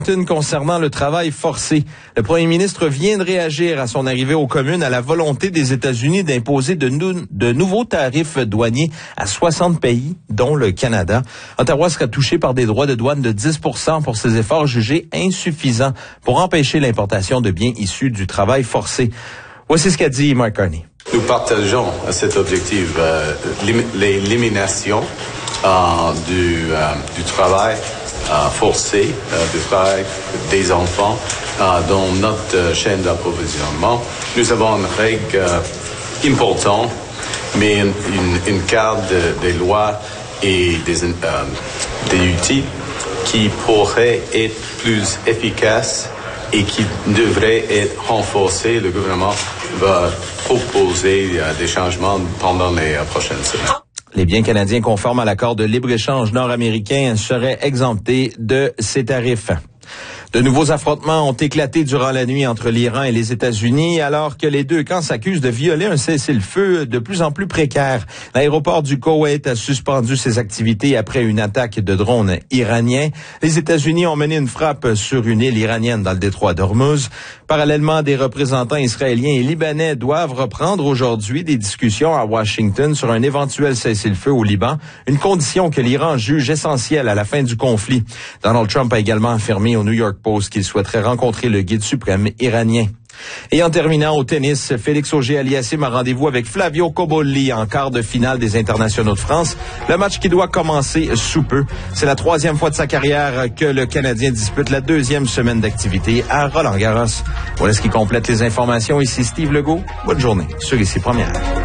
Concernant le travail forcé. Le premier ministre vient de réagir à son arrivée aux communes à la volonté des États-Unis d'imposer de nouveaux tarifs douaniers à 60 pays, dont le Canada. Ottawa sera touché par des droits de douane de 10% pour ses efforts jugés insuffisants pour empêcher l'importation de biens issus du travail forcé. Voici ce qu'a dit Mark Carney. Nous partageons cet objectif, l'élimination du travail forcé, du travail des enfants dans notre chaîne d'approvisionnement. Nous avons une règle importante, mais une carte des lois et des outils qui pourraient être plus efficaces et qui devraient être renforcés. Le gouvernement va proposer des changements pendant les prochaines semaines. Les biens canadiens conformes à l'accord de libre-échange nord-américain seraient exemptés de ces tarifs. De nouveaux affrontements ont éclaté durant la nuit entre l'Iran et les États-Unis, alors que les deux camps s'accusent de violer un cessez-le-feu de plus en plus précaire. L'aéroport du Koweït a suspendu ses activités après une attaque de drones iraniens. Les États-Unis ont mené une frappe sur une île iranienne dans le détroit d'Ormuz. Parallèlement, des représentants israéliens et libanais doivent reprendre aujourd'hui des discussions à Washington sur un éventuel cessez-le-feu au Liban, une condition que l'Iran juge essentielle à la fin du conflit. Donald Trump a également affirmé au New York Post qu'il souhaiterait rencontrer le guide suprême iranien. Et en terminant au tennis, Félix Auger-Aliassime a rendez-vous avec Flavio Cobolli en quart de finale des Internationaux de France. Le match qui doit commencer sous peu. C'est la 3e fois de sa carrière que le Canadien dispute la 2e semaine d'activité à Roland-Garros. Voilà ce qui complète les informations. Ici Steve Legault. Bonne journée sur Ici Première.